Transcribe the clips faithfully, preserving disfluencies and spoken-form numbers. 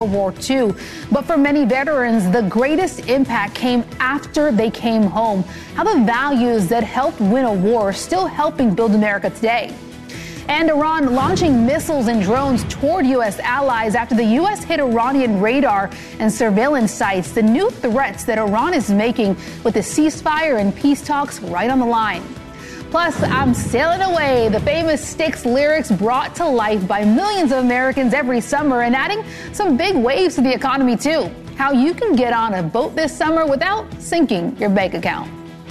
World War Two. But for many veterans, the greatest impact came after they came home. How the values that helped win a war are still helping build America today. And Iran launching missiles and drones toward U S allies after the U S hit Iranian radar and surveillance sites. The new threats that Iran is making with the ceasefire and peace talks right on the line. Plus, I'm sailing away, the famous Styx lyrics brought to life by millions of Americans every summer and adding some big waves to the economy, too. How you can get on a boat this summer without sinking your bank account.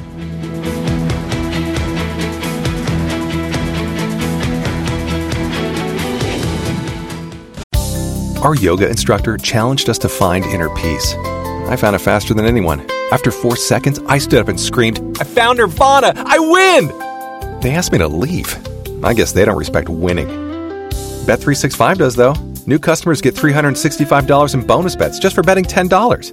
Our yoga instructor challenged us to find inner peace. I found it faster than anyone. After four seconds, I stood up and screamed, "I found Nirvana! I win!" They asked me to leave. I guess they don't respect winning. Bet three sixty-five does, though. New customers get three hundred sixty-five dollars in bonus bets just for betting ten dollars.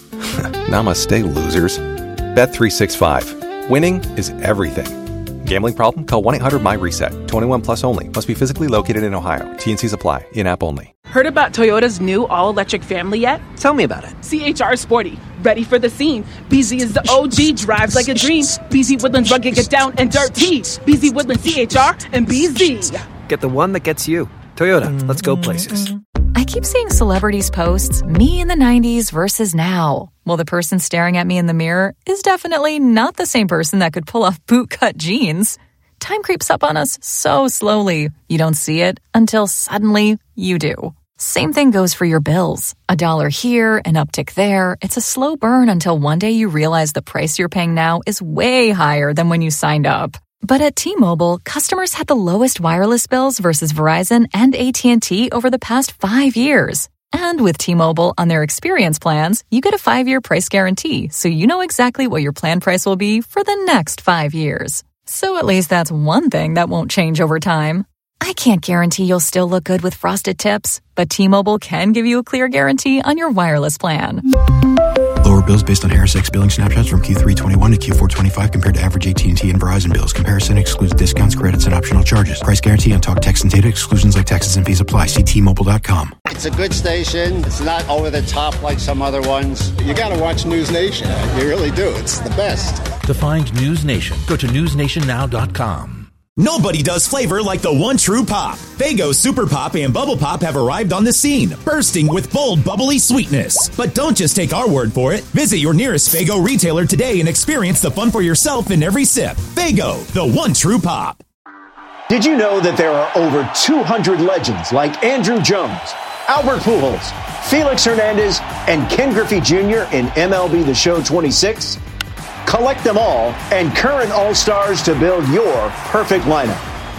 Namaste, losers. Bet three sixty-five. Winning is everything. Gambling problem? Call one eight hundred my reset. twenty-one plus only. Must be physically located in Ohio. T and Cs apply. In-app only. Heard about Toyota's new all-electric family yet? Tell me about it. C H R Sporty. Ready for the scene. B Z is the O G. Drives like a dream. B Z Woodlands rugged, get down and dirty. B Z Woodlands C H R and B Z. Get the one that gets you. Toyota. Let's go places. I keep seeing celebrities posts, me in the nineties versus now. Well, the person staring at me in the mirror is definitely not the same person that could pull off bootcut jeans. Time creeps up on us so slowly. You don't see it until suddenly you do. Same thing goes for your bills. A dollar here, an uptick there. It's a slow burn until one day you realize the price you're paying now is way higher than when you signed up. But at T-Mobile, customers had the lowest wireless bills versus Verizon and A T and T over the past five years. And with T-Mobile on their experience plans, you get a five-year price guarantee, so you know exactly what your plan price will be for the next five years. So at least that's one thing that won't change over time. I can't guarantee you'll still look good with frosted tips, but T-Mobile can give you a clear guarantee on your wireless plan. Lower bills based on Harris X billing snapshots from Q three twenty-one to Q four twenty-five compared to average A T and T and Verizon bills. Comparison excludes discounts, credits, and optional charges. Price guarantee on talk, text, and data. Exclusions like taxes and fees apply. See T Mobile dot com. It's a good station. It's not over the top like some other ones. You got to watch News Nation. You really do. It's the best. To find News Nation, go to news nation now dot com. Nobody does flavor like the one true pop. Faygo Super Pop and Bubble Pop have arrived on the scene, bursting with bold, bubbly sweetness. But don't just take our word for it. Visit your nearest Faygo retailer today and experience the fun for yourself in every sip. Faygo, the one true pop. Did you know that there are over two hundred legends like Andrew Jones, Albert Pujols, Felix Hernandez, and Ken Griffey Junior in M L B The Show twenty-six? Collect them all and current All-Stars to build your perfect lineup.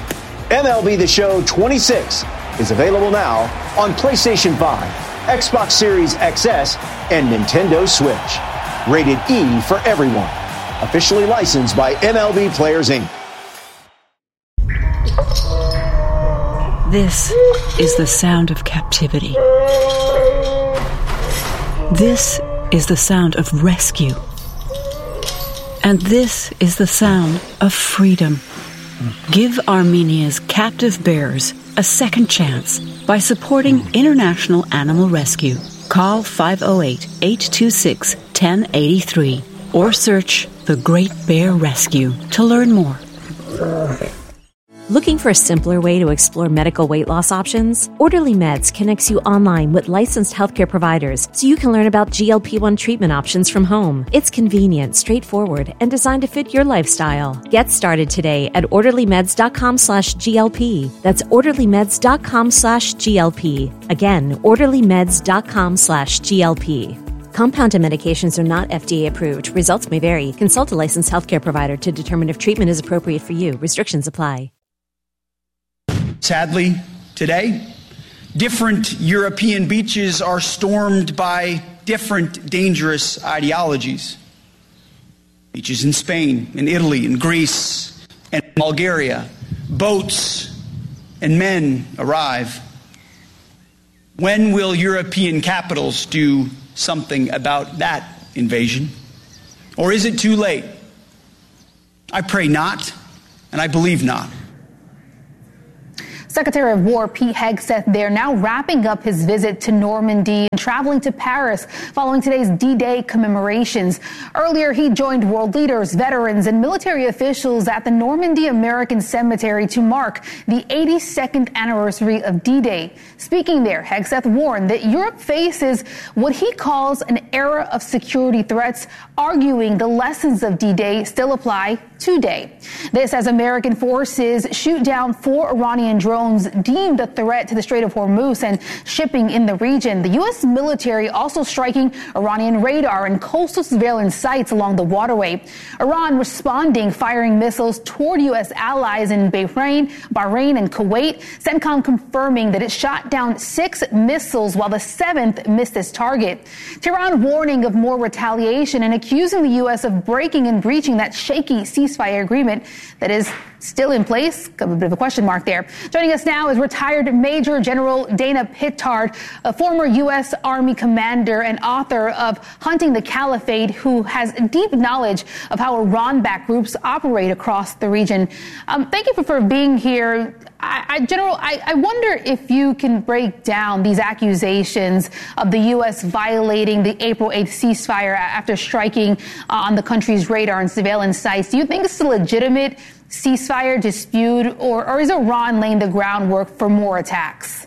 M L B The Show twenty-six is available now on PlayStation five, Xbox Series X S, and Nintendo Switch. Rated E for everyone. Officially licensed by M L B Players, Incorporated. This is the sound of captivity. This is the sound of rescue. And this is the sound of freedom. Give Armenia's captive bears a second chance by supporting International Animal Rescue. Call five oh eight, eight two six, one oh eight three or search The Great Bear Rescue to learn more. Looking for a simpler way to explore medical weight loss options? Orderly Meds connects you online with licensed healthcare providers so you can learn about G L P one treatment options from home. It's convenient, straightforward, and designed to fit your lifestyle. Get started today at orderlymeds.com slash GLP. That's orderlymeds.com slash GLP. Again, orderlymeds.com slash GLP. Compounded medications are not F D A approved. Results may vary. Consult a licensed healthcare provider to determine if treatment is appropriate for you. Restrictions apply. Sadly, today, different European beaches are stormed by different dangerous ideologies. Beaches in Spain, in Italy, in Greece, and Bulgaria, boats and men arrive. When will European capitals do something about that invasion? Or is it too late? I pray not, and I believe not. Secretary of War Pete Hegseth there now wrapping up his visit to Normandy and traveling to Paris following today's D-Day commemorations. Earlier, he joined world leaders, veterans, and military officials at the Normandy American Cemetery to mark the eighty-second anniversary of D-Day. Speaking there, Hegseth warned that Europe faces what he calls an era of security threats, arguing the lessons of D-Day still apply today. This as American forces shoot down four Iranian drones deemed a threat to the Strait of Hormuz and shipping in the region. The U S military also striking Iranian radar and coastal surveillance sites along the waterway. Iran responding, firing missiles toward U S allies in Bahrain, Bahrain and Kuwait. CENTCOM confirming that it shot down six missiles while the seventh missed its target. Tehran warning of more retaliation and accusing the U S of breaking and breaching that shaky ceasefire agreement that is still in place. A bit of a question mark there. Joining us now is retired Major General Dana Pittard, a former U S Army commander and author of Hunting the Caliphate, who has deep knowledge of how Iran-backed groups operate across the region. Um, thank you for, for being here. I, I, General, I, I wonder if you can break down these accusations of the U S violating the April eighth ceasefire after striking uh, on the country's radar and surveillance sites. Do you think it's a legitimate ceasefire dispute, or, or is Iran laying the groundwork for more attacks?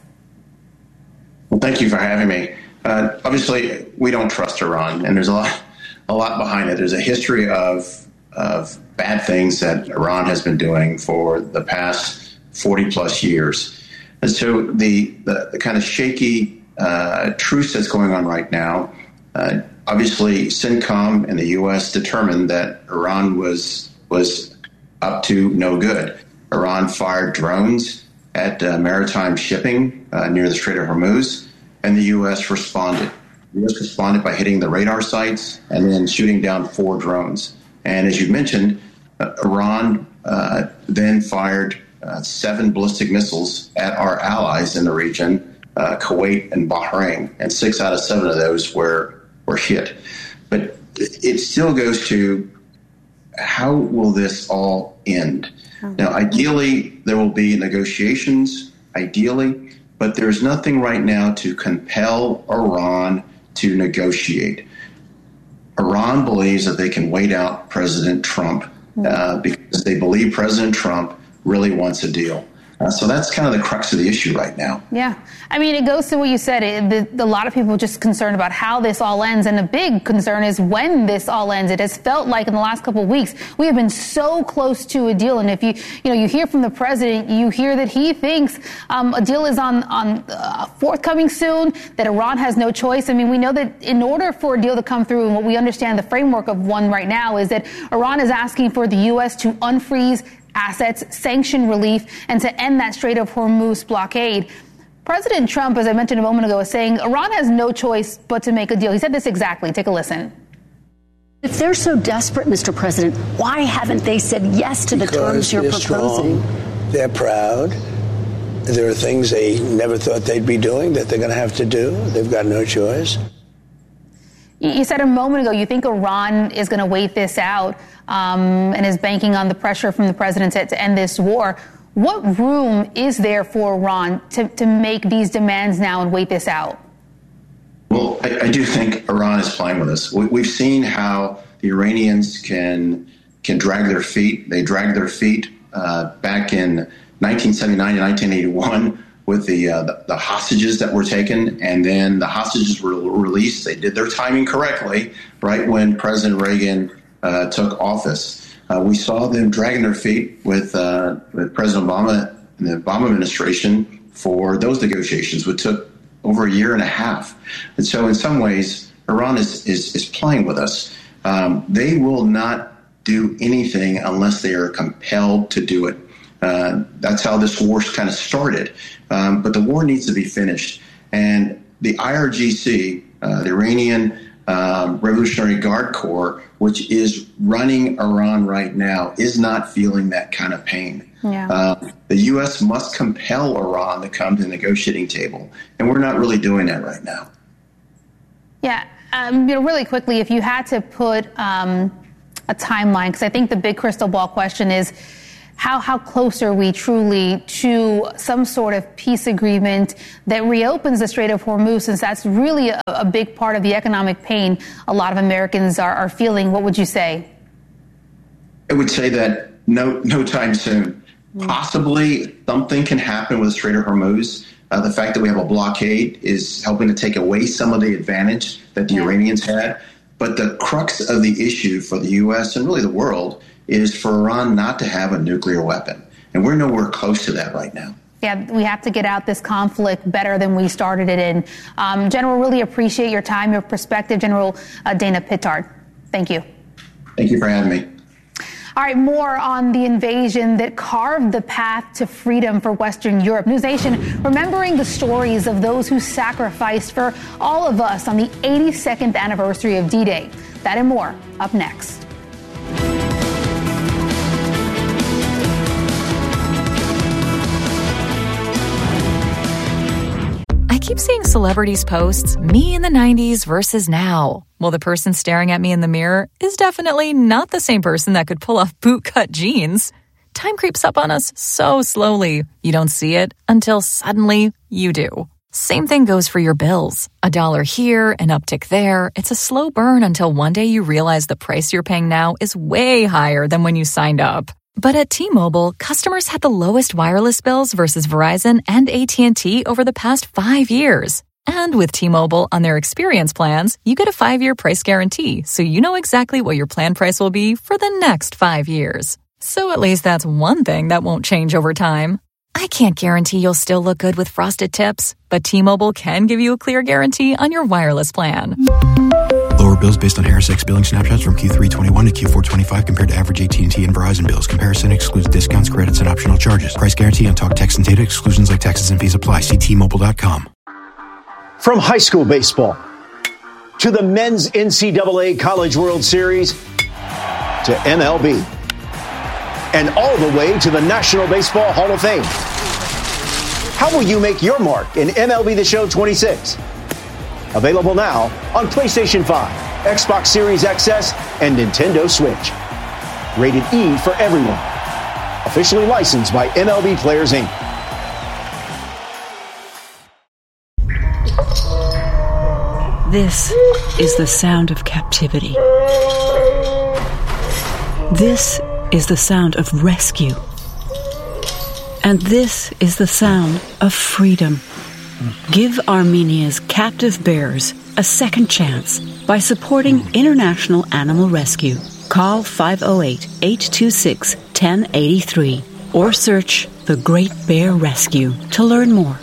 Well, thank you for having me. Uh, obviously, we don't trust Iran, and there's a lot, a lot behind it. There's a history of of bad things that Iran has been doing for the past forty plus years. And so the, the, the kind of shaky uh, truce that's going on right now, uh, obviously CENTCOM and the U S determined that Iran was was up to no good. Iran fired drones at uh, maritime shipping uh, near the Strait of Hormuz, and the U S responded. The U S responded by hitting the radar sites and then shooting down four drones. And as you mentioned, uh, Iran uh, then fired uh, seven ballistic missiles at our allies in the region, uh, Kuwait and Bahrain, and six out of seven of those were, were hit. But it still goes to, how will this all end? Now, ideally, there will be negotiations, ideally, but there's nothing right now to compel Iran to negotiate. Iran believes that they can wait out President Trump uh, because they believe President Trump really wants a deal. Uh, so that's kind of the crux of the issue right now. Yeah. I mean, it goes to what you said. It, the, a lot of people are just concerned about how this all ends. And the big concern is when this all ends. It has felt like in the last couple of weeks, we have been so close to a deal. And if you, you know, you hear from the president, you hear that he thinks um, a deal is on, on uh, forthcoming soon, that Iran has no choice. I mean, we know that in order for a deal to come through, and what we understand the framework of one right now is that Iran is asking for the U S to unfreeze assets, sanction relief, and to end that Strait of Hormuz blockade. President Trump, as I mentioned a moment ago, is saying Iran has no choice but to make a deal. He said this exactly. Take a listen. If they're so desperate, Mister President, why haven't they said yes to the because terms you're they're proposing? Strong, they're proud. There are things they never thought they'd be doing that they're going to have to do. They've got no choice. You said a moment ago you think Iran is going to wait this out um, and is banking on the pressure from the president to, to end this war. What room is there for Iran to, to make these demands now and wait this out? Well, I, I do think Iran is playing with us. We, we've seen how the Iranians can can drag their feet. They dragged their feet uh, back in nineteen seventy-nine and nineteen eighty-one with the, uh, the the hostages that were taken, and then the hostages were released. They did their timing correctly, right when President Reagan uh, took office. Uh, we saw them dragging their feet with, uh, with President Obama and the Obama administration for those negotiations, which took over a year and a half. And so in some ways, Iran is, is, is playing with us. Um, they will not do anything unless they are compelled to do it. Uh, that's how this war kind of started. Um, but the war needs to be finished. And the I R G C, uh, the Iranian um, Revolutionary Guard Corps, which is running Iran right now, is not feeling that kind of pain. Yeah. Uh, the U S must compel Iran to come to the negotiating table. And we're not really doing that right now. Yeah. Um, you know, really quickly, if you had to put um, a timeline, because I think the big crystal ball question is, how, how close are we truly to some sort of peace agreement that reopens the Strait of Hormuz, since that's really a, a big part of the economic pain a lot of Americans are, are feeling? What would you say? I would say that no, no time soon. Possibly something can happen with the Strait of Hormuz. Uh, the fact that we have a blockade is helping to take away some of the advantage that the yeah. Iranians had. But the crux of the issue for the U S and really the world is for Iran not to have a nuclear weapon. And we're nowhere close to that right now. Yeah, we have to get out this conflict better than we started it in. Um, General, really appreciate your time, your perspective. General uh, Dana Pittard, thank you. Thank you for having me. All right, more on the invasion that carved the path to freedom for Western Europe. News Nation, remembering the stories of those who sacrificed for all of us on the eighty-second anniversary of D-Day. That and more up next. I keep seeing celebrities' posts, me in the nineties versus now. Well, the person staring at me in the mirror is definitely not the same person that could pull off bootcut jeans. Time creeps up on us so slowly, you don't see it until suddenly you do. Same thing goes for your bills. A dollar here, an uptick there. It's a slow burn until one day you realize the price you're paying now is way higher than when you signed up. But at T-Mobile, customers had the lowest wireless bills versus Verizon and A T and T over the past five years. And with T-Mobile on their experience plans, you get a five-year price guarantee, so you know exactly what your plan price will be for the next five years. So at least that's one thing that won't change over time. I can't guarantee you'll still look good with frosted tips, but T-Mobile can give you a clear guarantee on your wireless plan. Lower bills based on Harris X billing snapshots from Q three twenty-one to Q four twenty-five compared to average A T and T and Verizon bills. Comparison excludes discounts, credits, and optional charges. Price guarantee on talk, text, and data. Exclusions like taxes and fees apply. See T Mobile dot com. From high school baseball to the men's N C double A College World Series to M L B and all the way to the National Baseball Hall of Fame. How will you make your mark in M L B The Show twenty-six? Available now on PlayStation five, Xbox Series X S, and Nintendo Switch. Rated E for everyone. Officially licensed by M L B Players, Incorporated. This is the sound of captivity. This is the sound of rescue. And this is the sound of freedom. Give Armenia's captive bears a second chance by supporting International Animal Rescue. Call five oh eight, eight two six, one oh eight three or search The Great Bear Rescue to learn more.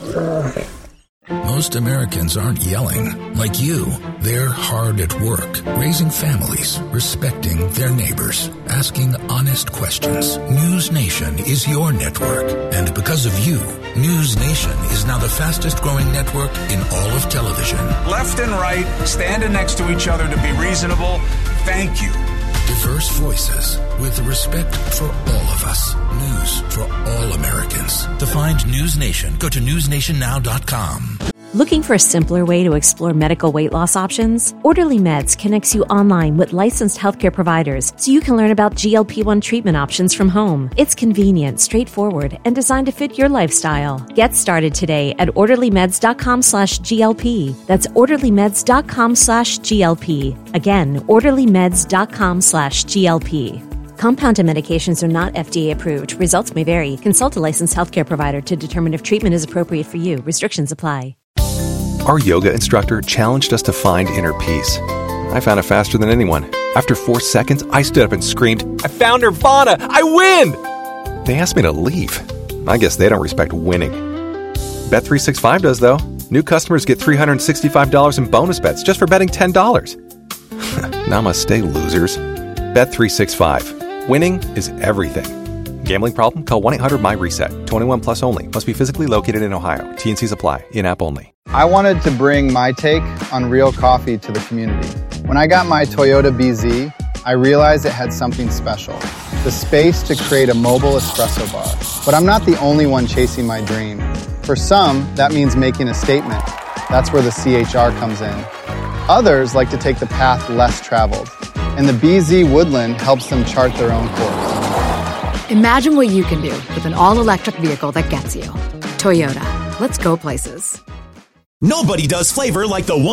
Most Americans aren't yelling like you. They're hard at work, raising families, respecting their neighbors, asking honest questions. News Nation is your network. And because of you, News Nation is now the fastest growing network in all of television. Left and right, standing next to each other to be reasonable. Thank you. Diverse voices with respect for all of us. News for all Americans. To find News Nation, go to news nation now dot com. Looking for a simpler way to explore medical weight loss options? Orderly Meds connects you online with licensed healthcare providers so you can learn about G L P one treatment options from home. It's convenient, straightforward, and designed to fit your lifestyle. Get started today at orderly meds dot com slash G L P. That's orderly meds dot com slash G L P. Again, orderly meds dot com slash G L P. Compounded medications are not F D A approved. Results may vary. Consult a licensed healthcare provider to determine if treatment is appropriate for you. Restrictions apply. Our yoga instructor challenged us to find inner peace. I found it faster than anyone. After four seconds, I stood up and screamed, I found Nirvana! I win! They asked me to leave. I guess they don't respect winning. Bet three sixty-five does, though. New customers get three hundred sixty-five dollars in bonus bets just for betting ten dollars. Namaste, losers. Bet three sixty-five. Winning is everything. Gambling problem? Call one eight hundred my reset. twenty-one plus only. Must be physically located in Ohio. T and Cs apply. In-app only. I wanted to bring my take on real coffee to the community. When I got my Toyota B Z, I realized it had something special. The space to create a mobile espresso bar. But I'm not the only one chasing my dream. For some, that means making a statement. That's where the C H R comes in. Others like to take the path less traveled. And the B Z Woodland helps them chart their own course. Imagine what you can do with an all-electric vehicle that gets you. Toyota. Let's go places. Nobody does flavor like the one.